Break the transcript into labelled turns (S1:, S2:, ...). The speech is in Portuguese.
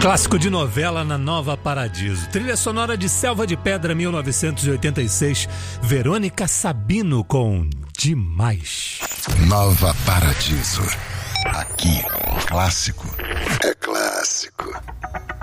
S1: Clássico de novela na Nova Paradiso. Trilha sonora de Selva de Pedra, 1986. Verônica Sabino com Demais.
S2: Nova Paradiso. Aqui, clássico é